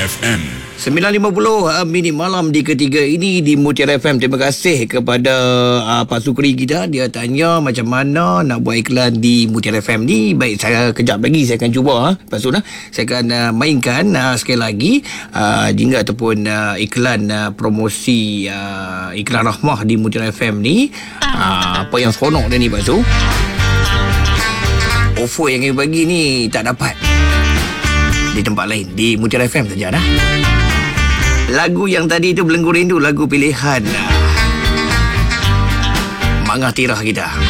FM 9.50 mini malam di ketiga ini di Mutiara FM. Terima kasih kepada Pak Sukri kita. Dia tanya macam mana nak buat iklan di Mutiara FM ni. Baik, saya kejap lagi saya akan cuba. Lepas tu saya akan mainkan sekali lagi jingga ataupun iklan promosi iklan Rahmah di Mutiara FM ni. Apa yang seronok dia ni Pak Su, offer yang kami bagi ni tak dapat di tempat lain, di Mutiara FM saja dah. Lagu yang tadi itu Belenggu Rindu, lagu pilihan Mak Ngah Tirah kita.